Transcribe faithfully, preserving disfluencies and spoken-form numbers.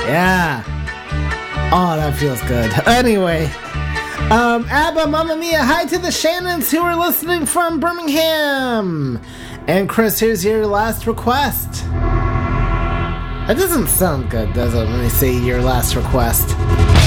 Yeah. Oh, that feels good. Anyway, um, ABBA, Mamma Mia, hi to the Shannons who are listening from Birmingham. And Chris, here's your last request. That doesn't sound good, does it, when they say your last request?